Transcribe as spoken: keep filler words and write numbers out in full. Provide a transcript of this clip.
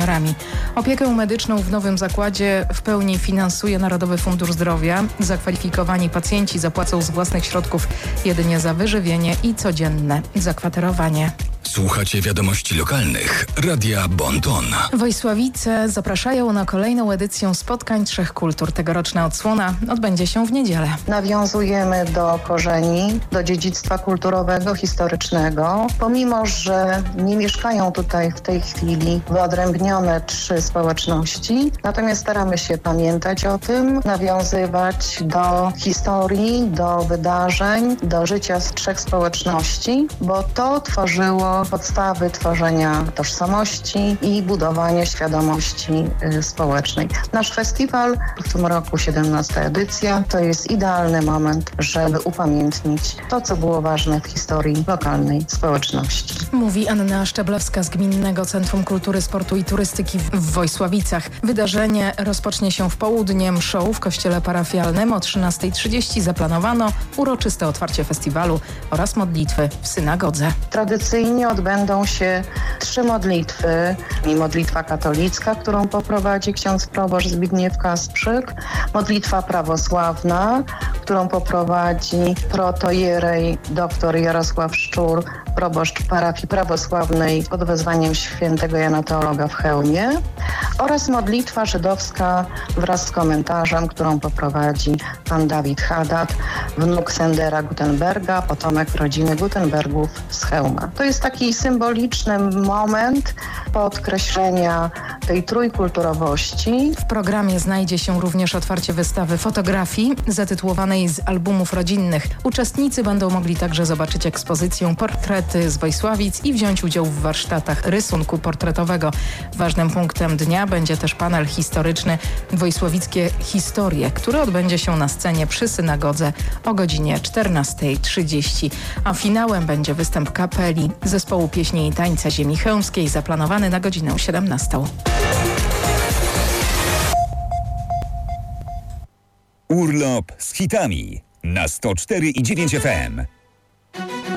partnerami. Opiekę medyczną w nowym zakładzie w pełni finansuje Narodowy Fundusz Zdrowia. Zakwalifikowani pacjenci zapłacą z własnych środków jedynie za wyżywienie i codzienne zakwaterowanie. Słuchacie wiadomości lokalnych Radia Bon Ton. Wojsławice zapraszają na kolejną edycję spotkań Trzech Kultur. Tegoroczna odsłona odbędzie się w niedzielę. Nawiązujemy do korzeni, do dziedzictwa kulturowego, historycznego. Pomimo, że nie mieszkają tutaj w tej chwili wyodrębnione trzy społeczności, natomiast staramy się pamiętać o tym, nawiązywać do historii, do wydarzeń, do życia z trzech społeczności, bo to tworzyło podstawy tworzenia tożsamości i budowania świadomości y, społecznej. Nasz festiwal, w tym roku siedemnasta edycja, to jest idealny moment, żeby upamiętnić to, co było ważne w historii lokalnej społeczności. Mówi Anna Szczeblewska z Gminnego Centrum Kultury, Sportu i Turystyki w Wojsławicach. Wydarzenie rozpocznie się w południe mszą w kościele parafialnym. O trzynastej trzydzieści zaplanowano uroczyste otwarcie festiwalu oraz modlitwy w synagodze. Tradycyjnie odbędą się trzy modlitwy. I modlitwa katolicka, którą poprowadzi ksiądz proboszcz Zbigniew Kasprzyk. Modlitwa prawosławna, którą poprowadzi protojerej dr Jarosław Szczur, proboszcz parafii prawosławnej pod wezwaniem świętego Jana Teologa w Chełmie. Oraz modlitwa żydowska wraz z komentarzem, którą poprowadzi pan Dawid Haddad, wnuk Sendera Gutenberga, potomek rodziny Gutenbergów z Chełma. To jest taki symboliczny moment podkreślenia tej trójkulturowości. W programie znajdzie się również otwarcie wystawy fotografii zatytułowanej Z albumów rodzinnych. Uczestnicy będą mogli także zobaczyć ekspozycję Portrety z Wojsławic i wziąć udział w warsztatach rysunku portretowego. Ważnym punktem dnia będzie też panel historyczny Wojsławickie Historie, który odbędzie się na scenie przy synagodze o godzinie czternastej trzydzieści. A finałem będzie występ kapeli Zespołu Pieśni i Tańca Ziemi Chełmskiej zaplanowany na godzinę siedemnastą. Urlop z hitami na sto cztery i dziewięć F M.